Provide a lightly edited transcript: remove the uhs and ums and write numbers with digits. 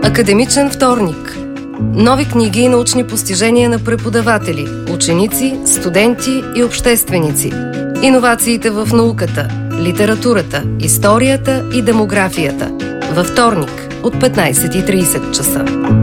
Академичен вторник. Нови книги и научни постижения на преподаватели, ученици, студенти и общественици. Иновациите в науката, литературата, историята и демографията. Във вторник от 15:30 часа.